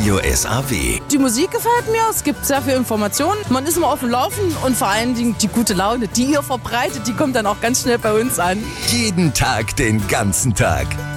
Radio SAW. Die Musik gefällt mir, es gibt sehr viel Informationen. Man ist immer auf dem Laufen und vor allen Dingen die gute Laune, die ihr verbreitet, die kommt dann auch ganz schnell bei uns an. Jeden Tag, den ganzen Tag.